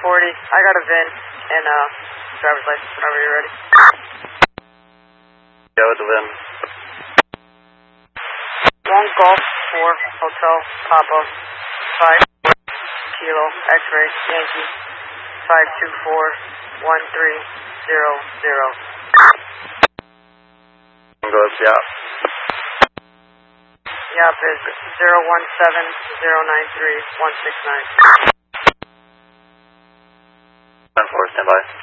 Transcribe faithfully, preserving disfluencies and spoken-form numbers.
forty. I got a V I N and uh, driver's license whenever you're ready. Yeah, with the V I N. One Golf four Hotel Papa five Kilo X-ray Yankee five two four one three zero zero. Goes yeah. Yap is zero one seven zero nine three one six nine. ten four, stand by.